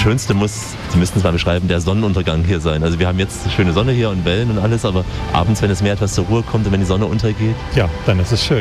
Schönste muss, Sie müssten es mal beschreiben, der Sonnenuntergang hier sein. Also wir haben jetzt schöne Sonne hier und Wellen und alles, aber abends, wenn das Meer etwas zur Ruhe kommt und wenn die Sonne untergeht. Ja, dann ist es schön.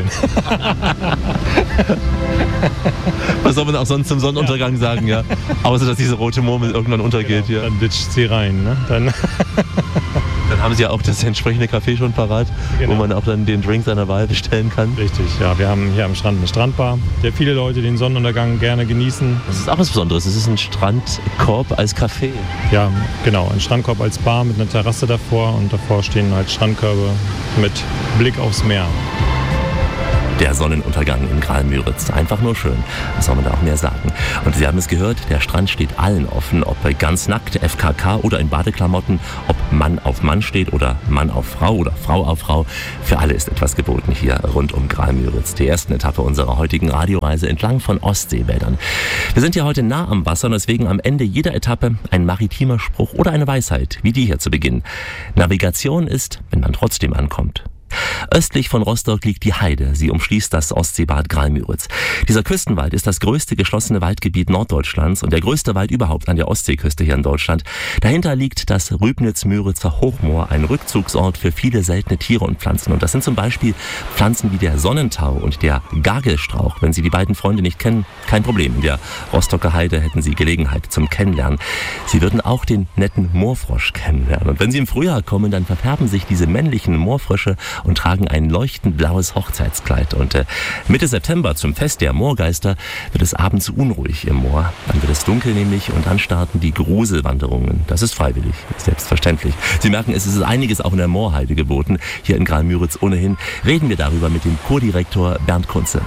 Was soll man auch sonst zum Sonnenuntergang sagen, ja? Außer, dass diese rote Murmel irgendwann untergeht, genau, ja. Dann ditcht sie rein, ne? Dann haben Sie ja auch das entsprechende Café schon parat, genau, wo man auch dann den Drink seiner Wahl bestellen kann. Richtig, ja. Wir haben hier am Strand eine Strandbar, der viele Leute den Sonnenuntergang gerne genießen. Das ist auch was Besonderes. Es ist ein Strandkorb als Café. Ja, genau. Ein Strandkorb als Bar mit einer Terrasse davor und davor stehen halt Strandkörbe mit Blick aufs Meer. Der Sonnenuntergang in Graal-Müritz. Einfach nur schön. Was soll man da auch mehr sagen? Und Sie haben es gehört, der Strand steht allen offen, ob ganz nackt, FKK oder in Badeklamotten, ob Mann auf Mann steht oder Mann auf Frau oder Frau auf Frau. Für alle ist etwas geboten hier rund um Graal-Müritz. Die ersten Etappe unserer heutigen Radioreise entlang von Ostseebädern. Wir sind ja heute nah am Wasser und deswegen am Ende jeder Etappe ein maritimer Spruch oder eine Weisheit, wie die hier zu Beginn. Navigation ist, wenn man trotzdem ankommt. Östlich von Rostock liegt die Heide. Sie umschließt das Ostseebad Graal-Müritz. Dieser Küstenwald ist das größte geschlossene Waldgebiet Norddeutschlands und der größte Wald überhaupt an der Ostseeküste hier in Deutschland. Dahinter liegt das Rübnitz-Müritzer Hochmoor, ein Rückzugsort für viele seltene Tiere und Pflanzen. Und das sind zum Beispiel Pflanzen wie der Sonnentau und der Gagelstrauch. Wenn Sie die beiden Freunde nicht kennen, kein Problem. In der Rostocker Heide hätten Sie Gelegenheit zum Kennenlernen. Sie würden auch den netten Moorfrosch kennenlernen. Und wenn Sie im Frühjahr kommen, dann verfärben sich diese männlichen Moorfrösche und tragen ein leuchtend blaues Hochzeitskleid. Und Mitte September zum Fest der Moorgeister wird es abends unruhig im Moor. Dann wird es dunkel nämlich und dann starten die Gruselwanderungen. Das ist freiwillig, selbstverständlich. Sie merken, es ist einiges auch in der Moorheide geboten. Hier in Graal-Müritz ohnehin reden wir darüber mit dem Kurdirektor Bernd Kunze.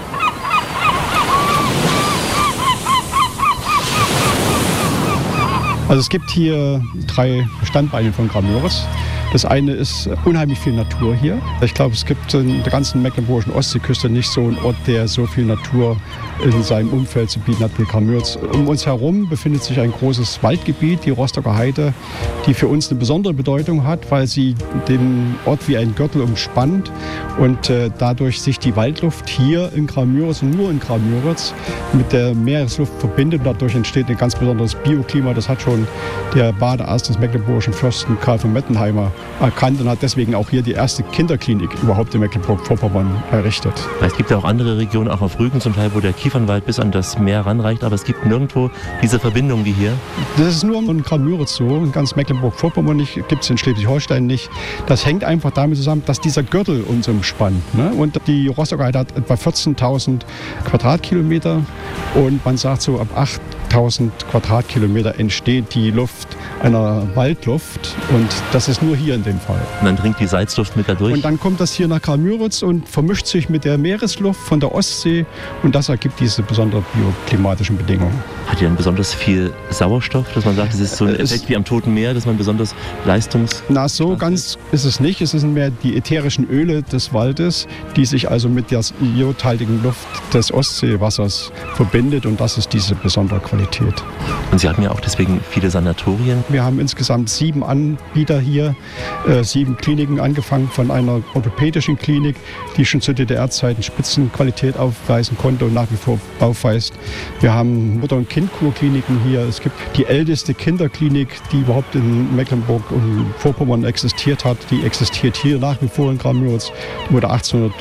Also es gibt hier 3 Standbeine von Graal-Müritz. Das eine ist unheimlich viel Natur hier. Ich glaube, es gibt in der ganzen mecklenburgischen Ostseeküste nicht so einen Ort, der so viel Natur in seinem Umfeld zu bieten hat wie Graal-Müritz. Um uns herum befindet sich ein großes Waldgebiet, die Rostocker Heide, die für uns eine besondere Bedeutung hat, weil sie den Ort wie ein Gürtel umspannt und dadurch sich die Waldluft hier in Graal-Müritz und nur in Graal-Müritz mit der Meeresluft verbindet. Dadurch entsteht ein ganz besonderes Bioklima. Das hat schon der Badearzt des mecklenburgischen Fürsten Karl von Mettenheimer erkannt und hat deswegen auch hier die erste Kinderklinik überhaupt in Mecklenburg-Vorpommern errichtet. Es gibt ja auch andere Regionen, auch auf Rügen zum Teil, wo der Kiefernwald bis an das Meer ranreicht, aber es gibt nirgendwo diese Verbindung wie hier. Das ist nur in Graal-Müritz so, in ganz Mecklenburg-Vorpommern nicht, gibt es in Schleswig-Holstein nicht. Das hängt einfach damit zusammen, dass dieser Gürtel uns umspannt. Ne? Und die Rostocker Heide hat etwa 14.000 Quadratkilometer und man sagt so ab 8.000 Quadratkilometer entsteht die Luft einer Waldluft und das ist nur hier in dem Fall. Und dann dringt die Salzluft mit da durch? Und dann kommt das hier nach Graal-Müritz und vermischt sich mit der Meeresluft von der Ostsee und das ergibt diese besonderen bioklimatischen Bedingungen. Hat hier besonders viel Sauerstoff, dass man sagt, es ist so ein Effekt wie am Toten Meer, dass man besonders Na, so ganz ist es nicht. Es sind mehr die ätherischen Öle des Waldes, die sich also mit der iodhaltigen Luft des Ostseewassers verbindet und das ist diese besondere Qualität. Und Sie hatten ja auch deswegen viele Sanatorien. Wir haben insgesamt 7 Anbieter hier, 7 Kliniken, angefangen von einer orthopädischen Klinik, die schon zu DDR-Zeiten Spitzenqualität aufweisen konnte und nach wie vor aufweist. Wir haben Mutter- und Kindkurkliniken hier. Es gibt die älteste Kinderklinik, die überhaupt in Mecklenburg und Vorpommern existiert hat. Die existiert hier nach wie vor in Graal-Müritz. Die wurde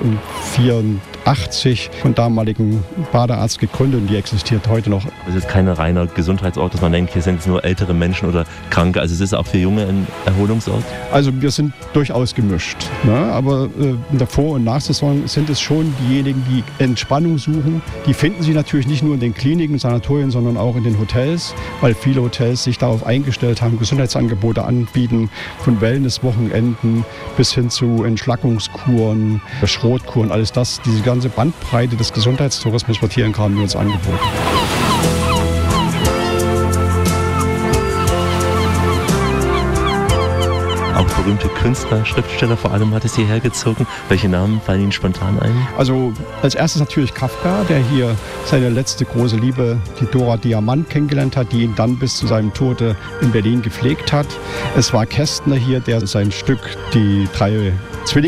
1884 von damaligen Badearzt gegründet und die existiert heute noch. Es ist kein reiner Gesundheitsort, dass man denkt, hier sind jetzt nur ältere Menschen oder Kranke. Also es ist auch für Junge ein Erholungsort? Also wir sind durchaus gemischt. Ne? Aber in der Vor- und Nachsaison sind es schon diejenigen, die Entspannung suchen. Die finden sie natürlich nicht nur in den Kliniken, Sanatorien, sondern auch in den Hotels, weil viele Hotels sich darauf eingestellt haben, Gesundheitsangebote anbieten, von Wellnesswochenenden bis hin zu Entschlackungskuren, Schrotkuren, alles das. Diese ganze Bandbreite des Gesundheitstourismus wird hier in Graal-Müritz angeboten. Auch berühmte Künstler, Schriftsteller vor allem hat es hierher gezogen. Welche Namen fallen Ihnen spontan ein? Also als erstes natürlich Kafka, der hier seine letzte große Liebe, die Dora Diamant, kennengelernt hat, die ihn dann bis zu seinem Tode in Berlin gepflegt hat. Es war Kästner hier, der sein Stück Die 3 Zwillinge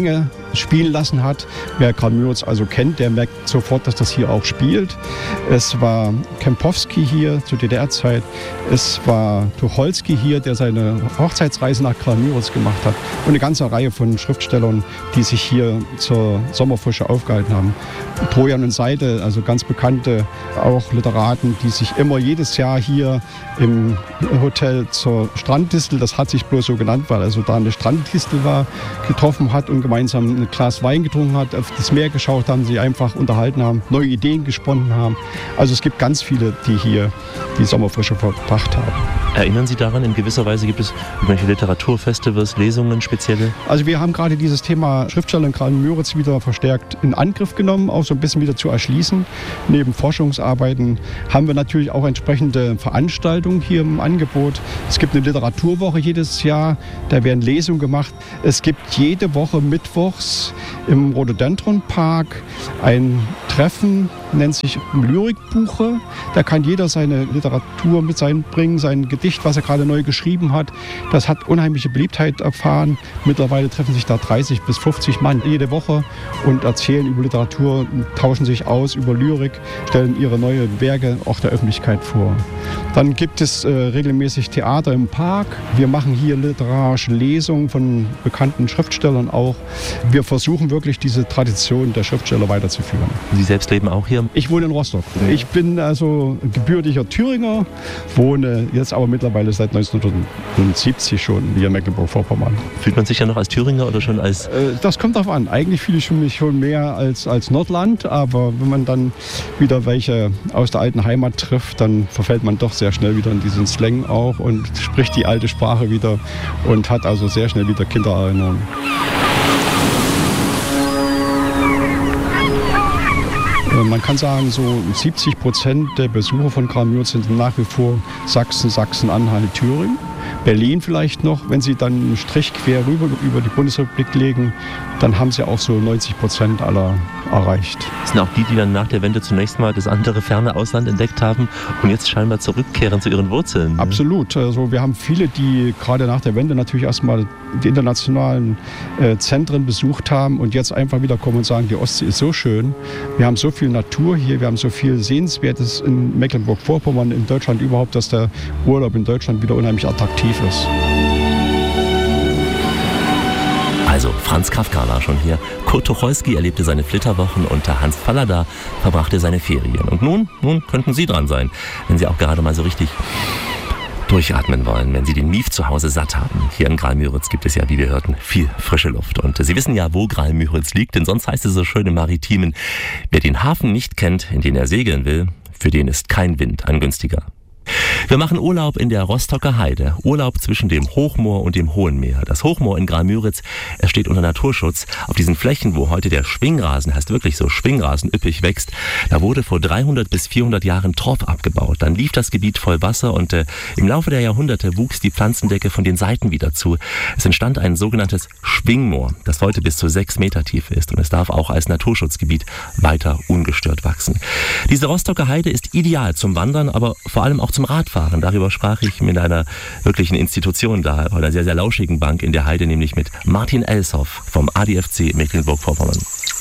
spielen lassen hat. Wer Graal-Müritz also kennt, der merkt sofort, dass das hier auch spielt. Es war Kempowski hier zur DDR-Zeit. Es war Tucholsky hier, der seine Hochzeitsreise nach Graal-Müritz gemacht hat. Und eine ganze Reihe von Schriftstellern, die sich hier zur Sommerfrische aufgehalten haben. Trojan und Seidel, also ganz bekannte auch Literaten, die sich immer jedes Jahr hier im Hotel zur Stranddistel, das hat sich bloß so genannt, weil also da eine Stranddistel war, getroffen hat und gemeinsam ein Glas Wein getrunken hat, auf das Meer geschaut haben, sich einfach unterhalten haben, neue Ideen gesponnen haben. Also es gibt ganz viele, die hier die Sommerfrische verbracht haben. Erinnern Sie daran, in gewisser Weise gibt es irgendwelche Literaturfestivals, Lesungen, spezielle? Also wir haben gerade dieses Thema Schriftsteller in Graal-Müritz wieder verstärkt in Angriff genommen, auch so ein bisschen wieder zu erschließen. Neben Forschungsarbeiten haben wir natürlich auch entsprechende Veranstaltungen hier im Angebot. Es gibt eine Literaturwoche jedes Jahr, da werden Lesungen gemacht. Es gibt jede Woche mittwochs im Rhododendron-Park ein Treffen, nennt sich Lyrikbuche. Da kann jeder seine Literatur mit einbringen, sein Gedicht, was er gerade neu geschrieben hat. Das hat unheimliche Beliebtheit erfahren. Mittlerweile treffen sich da 30 bis 50 Mann jede Woche und erzählen über Literatur, tauschen sich aus über Lyrik, stellen ihre neuen Werke auch der Öffentlichkeit vor. Dann gibt es regelmäßig Theater im Park. Wir machen hier literarische Lesungen von bekannten Schriftstellern auch. Wir versuchen wirklich diese Tradition der Schriftsteller weiterzuführen. Sie selbst leben auch hier? Ich wohne in Rostock. Ich bin also gebürtiger Thüringer, wohne jetzt aber mittlerweile seit 1970 schon hier in Mecklenburg-Vorpommern. Fühlt man sich ja noch als Thüringer oder schon als... Das kommt darauf an. Eigentlich fühle ich mich schon mehr als Nordland, aber wenn man dann wieder welche aus der alten Heimat trifft, dann verfällt man doch sehr schnell wieder in diesen Slang auch und spricht die alte Sprache wieder und hat also sehr schnell wieder Kindererinnerungen. Man kann sagen, so 70% der Besucher von Graal-Müritz sind nach wie vor Sachsen, Sachsen-Anhalt, Thüringen. Berlin vielleicht noch, wenn Sie dann einen Strich quer rüber über die Bundesrepublik legen, dann haben Sie auch so 90% aller erreicht. Das sind auch die dann nach der Wende zunächst mal das andere ferne Ausland entdeckt haben und jetzt scheinbar zurückkehren zu ihren Wurzeln. Absolut. Also wir haben viele, die gerade nach der Wende natürlich erstmal die internationalen Zentren besucht haben und jetzt einfach wieder kommen und sagen, die Ostsee ist so schön, wir haben so viel Natur hier, wir haben so viel Sehenswertes in Mecklenburg-Vorpommern, in Deutschland überhaupt, dass der Urlaub in Deutschland wieder unheimlich attraktiv ist. Also, Franz Kafka war schon hier. Kurt Tucholsky erlebte seine Flitterwochen und Hans Fallada verbrachte seine Ferien. Und nun könnten Sie dran sein, wenn Sie auch gerade mal so richtig durchatmen wollen, wenn Sie den Mief zu Hause satt haben. Hier in Graal-Müritz gibt es ja, wie wir hörten, viel frische Luft. Und Sie wissen ja, wo Graal-Müritz liegt, denn sonst heißt es so schön im Maritimen, wer den Hafen nicht kennt, in den er segeln will, für den ist kein Wind ein günstiger. Wir machen Urlaub in der Rostocker Heide, Urlaub zwischen dem Hochmoor und dem Hohen Meer. Das Hochmoor in Graal-Müritz, er steht unter Naturschutz. Auf diesen Flächen, wo heute der Schwingrasen, heißt wirklich so, Schwingrasen üppig wächst, da wurde vor 300 bis 400 Jahren Torf abgebaut. Dann lief das Gebiet voll Wasser und im Laufe der Jahrhunderte wuchs die Pflanzendecke von den Seiten wieder zu. Es entstand ein sogenanntes Schwingmoor, das heute bis zu 6 Meter tief ist und es darf auch als Naturschutzgebiet weiter ungestört wachsen. Diese Rostocker Heide ist ideal zum Wandern, aber vor allem auch zum Radfahren. Darüber sprach ich mit einer wirklichen Institution da, bei einer sehr, sehr lauschigen Bank in der Heide, nämlich mit Martin Elshoff vom ADFC Mecklenburg-Vorpommern.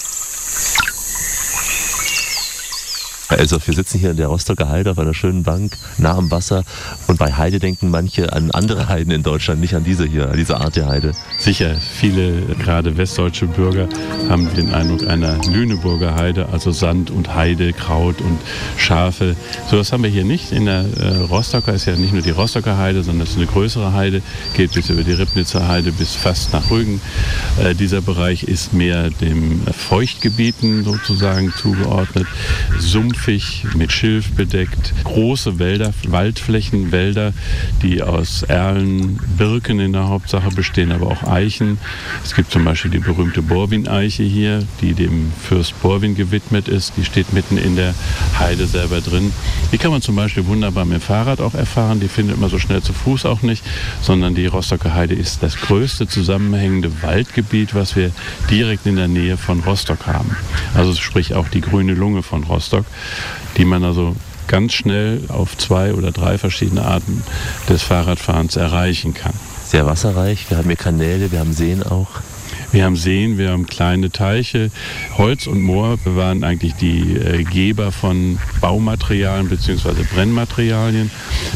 Herr Elshoff, wir sitzen hier in der Rostocker Heide auf einer schönen Bank, nah am Wasser. Und bei Heide denken manche an andere Heiden in Deutschland, nicht an diese hier, an diese Art der Heide. Sicher, viele, gerade westdeutsche Bürger, haben den Eindruck einer Lüneburger Heide, also Sand und Heide, Kraut und Schafe. So was haben wir hier nicht. In der Rostocker ist ja nicht nur die Rostocker Heide, sondern es ist eine größere Heide, geht bis über die Ribnitzer Heide bis fast nach Rügen. Dieser Bereich ist mehr dem Feuchtgebieten sozusagen zugeordnet. Sumpfig, mit Schilf bedeckt, große Wälder, Waldflächen, Wälder, die aus Erlen, Birken in der Hauptsache bestehen, aber auch Eichen. Es gibt zum Beispiel die berühmte Borwin-Eiche hier, die dem Fürst Borwin gewidmet ist. Die steht mitten in der Heide selber drin. Die kann man zum Beispiel wunderbar mit dem Fahrrad auch erfahren. Die findet man so schnell zu Fuß auch nicht, sondern die Rostocker Heide ist das größte zusammenhängende Waldgebiet, was wir direkt in der Nähe von Rostock haben. Also sprich auch die grüne Lunge von Rostock, die man also ganz schnell auf 2 oder 3 verschiedene Arten des Fahrradfahrens erreichen kann. Sehr wasserreich, wir haben hier Kanäle, wir haben Seen auch. Wir haben Seen, wir haben kleine Teiche. Holz und Moor waren eigentlich die Geber von Baumaterialien bzw. Brennmaterialien.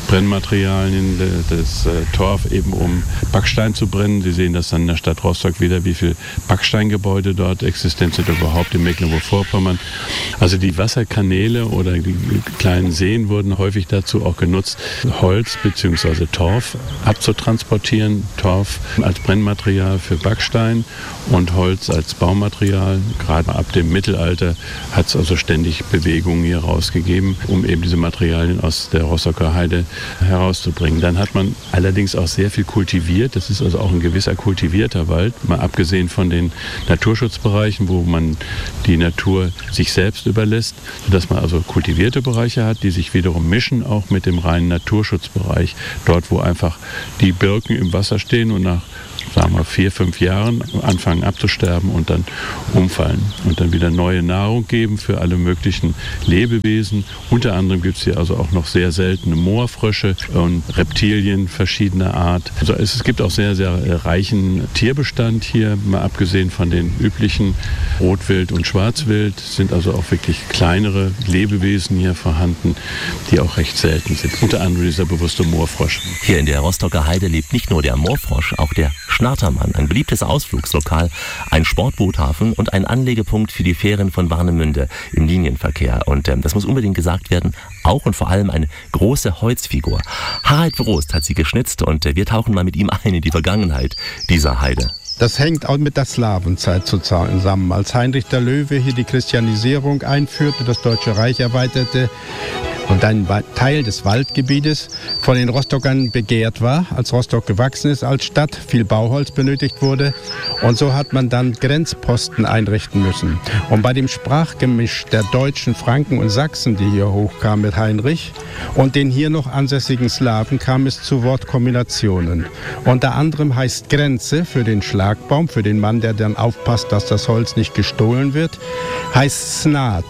Das Torf eben um Backstein zu brennen. Sie sehen das dann in der Stadt Rostock wieder, wie viele Backsteingebäude dort existent sind, überhaupt in Mecklenburg-Vorpommern. Also die Wasserkanäle oder die kleinen Seen wurden häufig dazu auch genutzt, Holz bzw. Torf abzutransportieren. Torf als Brennmaterial für Backstein und Holz als Baumaterial. Gerade ab dem Mittelalter hat es also ständig Bewegungen hier rausgegeben, um eben diese Materialien aus der Rostocker Heide herauszubringen. Dann hat man allerdings auch sehr viel kultiviert. Das ist also auch ein gewisser kultivierter Wald, mal abgesehen von den Naturschutzbereichen, wo man die Natur sich selbst überlässt, sodass man also kultivierte Bereiche hat, die sich wiederum mischen auch mit dem reinen Naturschutzbereich. Dort, wo einfach die Birken im Wasser stehen und nach, sagen wir, 4-5 Jahren anfangen abzusterben und dann umfallen und dann wieder neue Nahrung geben für alle möglichen Lebewesen. Unter anderem gibt es hier also auch noch sehr seltene Moorfrösche und Reptilien verschiedener Art. Also es gibt auch sehr, sehr reichen Tierbestand hier, mal abgesehen von den üblichen Rotwild und Schwarzwild, sind also auch wirklich kleinere Lebewesen hier vorhanden, die auch recht selten sind. Unter anderem dieser bewusste Moorfrosch. Hier in der Rostocker Heide lebt nicht nur der Moorfrosch, auch der Schnartermann, ein beliebtes Ausflugslokal, ein Sportboothafen und ein Anlegepunkt für die Fähren von Warnemünde im Linienverkehr. Und das muss unbedingt gesagt werden, auch und vor allem eine große Holzfigur. Harald Wrost hat sie geschnitzt und wir tauchen mal mit ihm ein in die Vergangenheit dieser Heide. Das hängt auch mit der Slawenzeit zusammen. Als Heinrich der Löwe hier die Christianisierung einführte, das Deutsche Reich erweiterte und ein Teil des Waldgebietes von den Rostockern begehrt war, als Rostock gewachsen ist als Stadt, viel Bauholz benötigt wurde und so hat man dann Grenzposten einrichten müssen. Und bei dem Sprachgemisch der Deutschen, Franken und Sachsen, die hier hochkamen mit Heinrich und den hier noch ansässigen Slawen, kam es zu Wortkombinationen. Unter anderem heißt Grenze für den Schlagbaum, für den Mann, der dann aufpasst, dass das Holz nicht gestohlen wird, heißt Snat,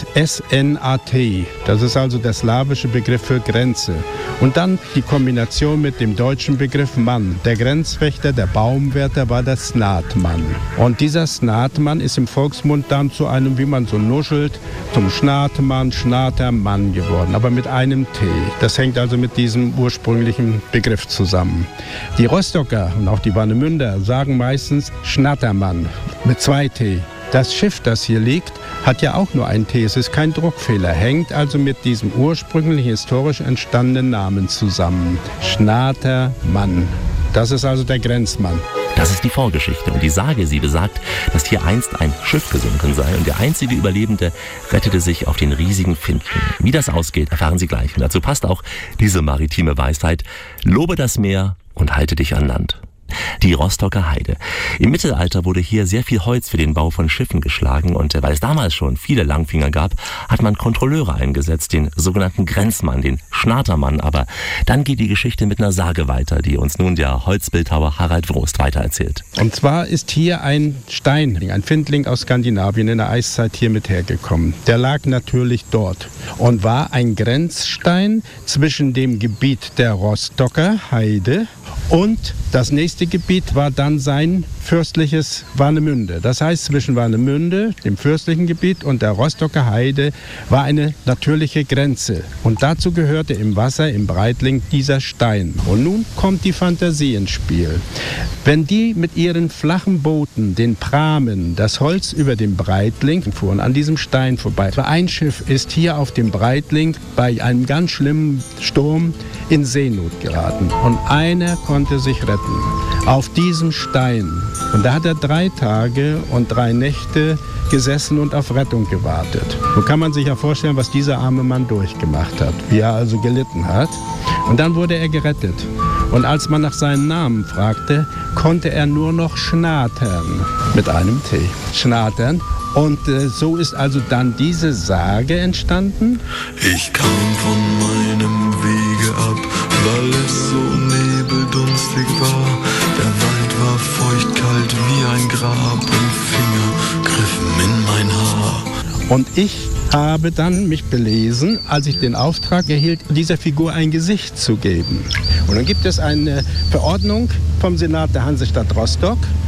S-N-A-T. Das ist also der slawische Begriff für Grenze. Und dann die Kombination mit dem deutschen Begriff Mann. Der Grenzwächter, der Baumwärter war der Snatmann. Und dieser Snatmann ist im Volksmund dann zu einem, wie man so nuschelt, zum Schnatemann, Schnatermann geworden, aber mit einem T. Das hängt also mit diesem ursprünglichen Begriff zusammen. Die Rostocker und auch die Warnemünder sagen meistens Schnattermann mit 2 T. Das Schiff, das hier liegt, hat ja auch nur ein T. Es ist kein Druckfehler, hängt also mit diesem ursprünglich historisch entstandenen Namen zusammen. Schnatermann. Das ist also der Grenzmann. Das ist die Vorgeschichte und die Sage, sie besagt, dass hier einst ein Schiff gesunken sei und der einzige Überlebende rettete sich auf den riesigen Finken. Wie das ausgeht, erfahren Sie gleich. Und dazu passt auch diese maritime Weisheit: Lobe das Meer und halte dich an Land. Die Rostocker Heide. Im Mittelalter wurde hier sehr viel Holz für den Bau von Schiffen geschlagen und weil es damals schon viele Langfinger gab, hat man Kontrolleure eingesetzt, den sogenannten Grenzmann, den Schnatermann. Aber dann geht die Geschichte mit einer Sage weiter, die uns nun der Holzbildhauer Harald Wrost weitererzählt. Und zwar ist hier ein Stein, ein Findling aus Skandinavien in der Eiszeit hier mit hergekommen. Der lag natürlich dort und war ein Grenzstein zwischen dem Gebiet der Rostocker Heide und das nächste Gebiet war dann sein fürstliches Warnemünde. Das heißt, zwischen Warnemünde, dem fürstlichen Gebiet, und der Rostocker Heide war eine natürliche Grenze. Und dazu gehörte im Wasser, im Breitling, dieser Stein. Und nun kommt die Fantasie ins Spiel. Wenn die mit ihren flachen Booten, den Pramen, das Holz über dem Breitling fuhren, an diesem Stein vorbei. Ein Schiff ist hier auf dem Breitling bei einem ganz schlimmen Sturm in Seenot geraten. Und einer konnte sich retten. Auf diesem Stein. Und da hat er 3 Tage und 3 Nächte gesessen und auf Rettung gewartet. So kann man sich ja vorstellen, was dieser arme Mann durchgemacht hat, wie er also gelitten hat. Und dann wurde er gerettet. Und als man nach seinem Namen fragte, konnte er nur noch schnatern. Mit einem T. Schnatern. Und so ist also dann diese Sage entstanden. Ich kam von meinem Wege ab, weil es so nebeldunstig war. Der Wald war feuchtkalt wie ein Grab und Finger griffen in mein Haar. Und ich habe dann mich belesen, als ich den Auftrag erhielt, dieser Figur ein Gesicht zu geben. Und dann gibt es eine Verordnung vom Senat der Hansestadt Rostock,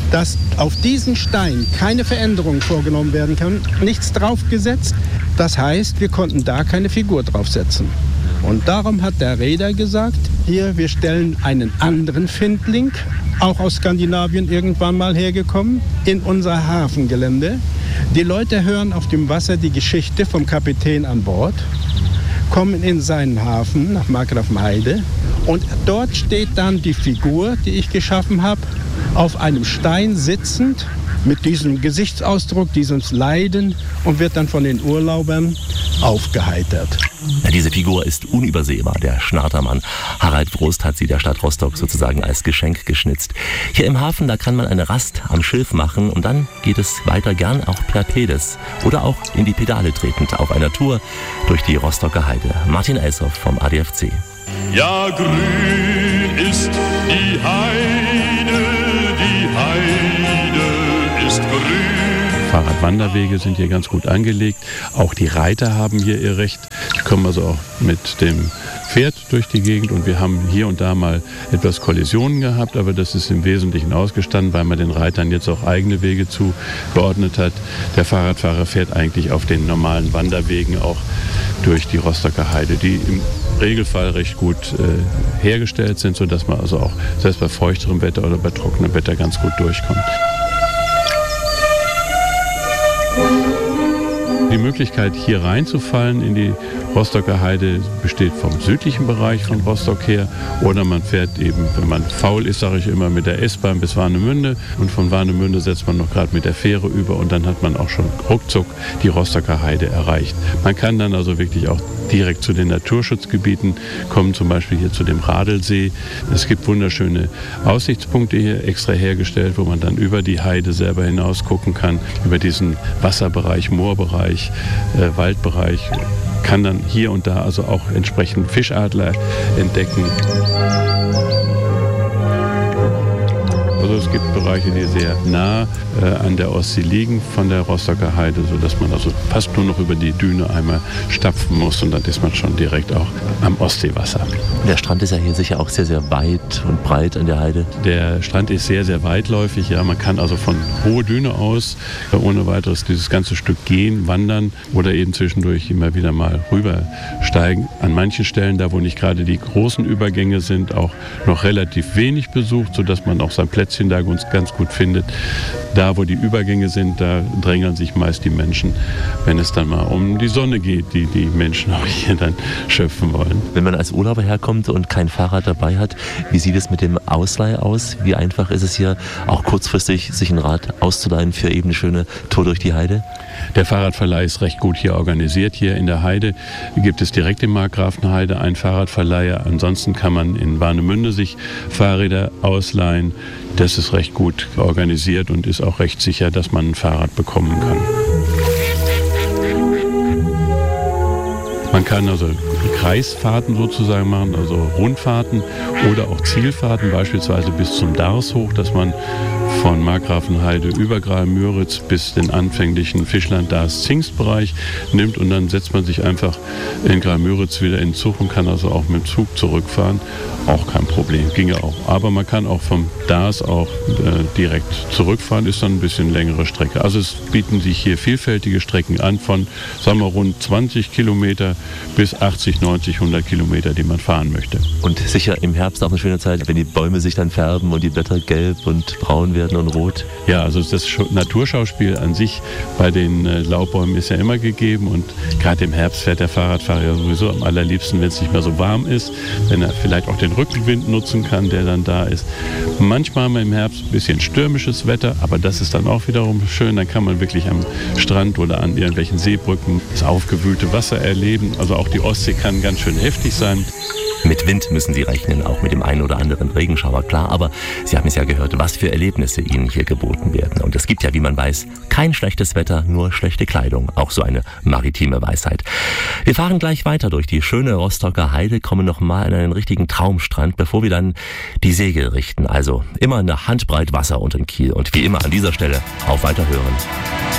dass auf diesen Stein keine Veränderungen vorgenommen werden können, nichts draufgesetzt. Das heißt, wir konnten da keine Figur draufsetzen. Und darum hat der Reeder gesagt, hier, wir stellen einen anderen Findling, auch aus Skandinavien irgendwann mal hergekommen, in unser Hafengelände. Die Leute hören auf dem Wasser die Geschichte vom Kapitän an Bord, kommen in seinen Hafen nach Markgrafenheide und dort steht dann die Figur, die ich geschaffen habe, auf einem Stein sitzend, mit diesem Gesichtsausdruck, diesem Leiden und wird dann von den Urlaubern aufgeheitert. Ja, diese Figur ist unübersehbar, der Schnartermann. Harald Frost hat sie der Stadt Rostock sozusagen als Geschenk geschnitzt. Hier im Hafen, da kann man eine Rast am Schilf machen und dann geht es weiter gern auch per Pedis oder auch in die Pedale tretend auf einer Tour durch die Rostocker Heide. Martin Elshoff vom ADFC. Ja, grün ist die Heide ist grün. Fahrradwanderwege sind hier ganz gut angelegt. Auch die Reiter haben hier ihr Recht. Die kommen also auch mit dem Pferd durch die Gegend und wir haben hier und da mal etwas Kollisionen gehabt, aber das ist im Wesentlichen ausgestanden, weil man den Reitern jetzt auch eigene Wege zugeordnet hat. Der Fahrradfahrer fährt eigentlich auf den normalen Wanderwegen auch durch die Rostocker Heide, die im Regelfall recht gut hergestellt sind, sodass man also auch selbst bei feuchterem Wetter oder bei trockenem Wetter ganz gut durchkommt. Die Möglichkeit, hier reinzufallen in die Rostocker Heide, besteht vom südlichen Bereich von Rostock her. Oder man fährt eben, wenn man faul ist, sage ich immer, mit der S-Bahn bis Warnemünde. Und von Warnemünde setzt man noch gerade mit der Fähre über und dann hat man auch schon ruckzuck die Rostocker Heide erreicht. Man kann dann also wirklich auch direkt zu den Naturschutzgebieten kommen, zum Beispiel hier zu dem Radelsee. Es gibt wunderschöne Aussichtspunkte hier extra hergestellt, wo man dann über die Heide selber hinaus gucken kann, über diesen Wasserbereich, Moorbereich, Waldbereich, kann dann hier und da also auch entsprechend Fischadler entdecken. Also es gibt Bereiche, die sehr nah an der Ostsee liegen von der Rostocker Heide, sodass man also fast nur noch über die Düne einmal stapfen muss und dann ist man schon direkt auch am Ostseewasser. Der Strand ist ja hier sicher auch sehr, sehr weit und breit an der Heide. Der Strand ist sehr, sehr weitläufig. Ja, man kann also von Hohe Düne aus ohne weiteres dieses ganze Stück gehen, wandern oder eben zwischendurch immer wieder mal rübersteigen. An manchen Stellen, da wo nicht gerade die großen Übergänge sind, auch noch relativ wenig besucht, sodass man auch sein Plätzchen da ganz gut findet. Da, wo die Übergänge sind, da drängeln sich meist die Menschen, wenn es dann mal um die Sonne geht, die die Menschen auch hier dann schöpfen wollen. Wenn man als Urlauber herkommt und kein Fahrrad dabei hat, wie sieht es mit dem Ausleih aus? Wie einfach ist es hier, auch kurzfristig sich ein Rad auszuleihen für eben eine schöne Tour durch die Heide? Der Fahrradverleih ist recht gut hier organisiert. Hier in der Heide gibt es direkt in Markgrafenheide einen Fahrradverleiher. Ansonsten kann man in Warnemünde sich Fahrräder ausleihen. Das ist recht gut organisiert und ist auch recht sicher, dass man ein Fahrrad bekommen kann. Man kann also Kreisfahrten sozusagen machen, also Rundfahrten oder auch Zielfahrten, beispielsweise bis zum Dars hoch, dass man von Markgrafenheide über Graal-Müritz bis den anfänglichen Fischland-Dars-Zingst-Bereich nimmt und dann setzt man sich einfach in Graal-Müritz wieder in den Zug und kann also auch mit dem Zug zurückfahren. Auch kein Problem, ginge auch. Aber man kann auch vom Dars auch direkt zurückfahren, ist dann ein bisschen längere Strecke. Also es bieten sich hier vielfältige Strecken an von, sagen wir, rund 20 Kilometer bis 80, 90, 100 Kilometer, die man fahren möchte. Und sicher im Herbst auch eine schöne Zeit, wenn die Bäume sich dann färben und die Blätter gelb und braun werden und rot. Ja, also das Naturschauspiel an sich bei den Laubbäumen ist ja immer gegeben und gerade im Herbst fährt der Fahrradfahrer ja sowieso am allerliebsten, wenn es nicht mehr so warm ist, wenn er vielleicht auch den Rückenwind nutzen kann, der dann da ist. Manchmal haben wir im Herbst ein bisschen stürmisches Wetter, aber das ist dann auch wiederum schön. Dann kann man wirklich am Strand oder an irgendwelchen Seebrücken das aufgewühlte Wasser erleben. Also auch die Ostsee kann ganz schön heftig sein. Mit Wind müssen Sie rechnen, auch mit dem einen oder anderen Regenschauer, klar. Aber Sie haben es ja gehört, was für Erlebnisse Ihnen hier geboten werden. Und es gibt ja, wie man weiß, kein schlechtes Wetter, nur schlechte Kleidung. Auch so eine maritime Weisheit. Wir fahren gleich weiter durch die schöne Rostocker Heide, kommen nochmal an einen richtigen Traumstrand, bevor wir dann die Segel richten. Also immer eine Handbreit Wasser unter den Kiel. Und wie immer an dieser Stelle auf Weiterhören.